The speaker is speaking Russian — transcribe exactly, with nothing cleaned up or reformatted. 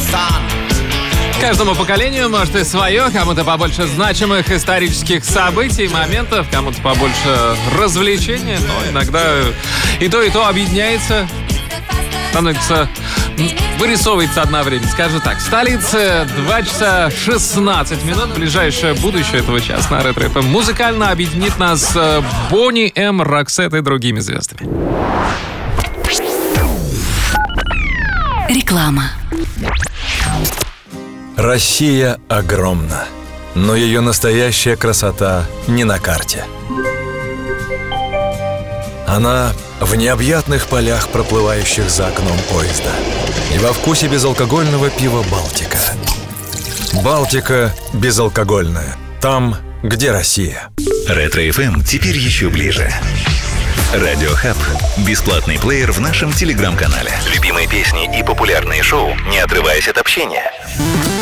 Каждому поколению, может, и свое, кому-то побольше значимых исторических событий, моментов, кому-то побольше развлечений, но иногда и то, и то объединяется, становится, вырисовывается одновременно. Скажу так, в столице два часа шестнадцать минут, ближайшее будущее этого часа на Ретро эф эм музыкально объединит нас Бонни М, Роксет и другими звездами. Реклама. Россия огромна, но ее настоящая красота не на карте. Она в необъятных полях, проплывающих за окном поезда, и во вкусе безалкогольного пива «Балтика». «Балтика» безалкогольная. Там, где Россия. Ретро эф эм теперь еще ближе. Радио Хаб. Бесплатный плеер в нашем телеграм-канале. Любимые песни и популярные шоу, не отрываясь от общения.